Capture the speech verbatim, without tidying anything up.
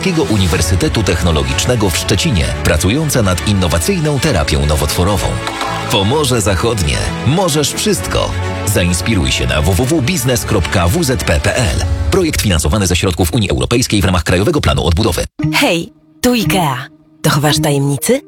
Opolskiego Uniwersytetu Technologicznego w Szczecinie, pracująca nad innowacyjną terapią nowotworową. Pomorze Zachodnie. Możesz wszystko. Zainspiruj się na w w w kropka biznes kropka w z p kropka p l. Projekt finansowany ze środków Unii Europejskiej w ramach Krajowego Planu Odbudowy. Hej, tu IKEA. Dochowasz tajemnicy?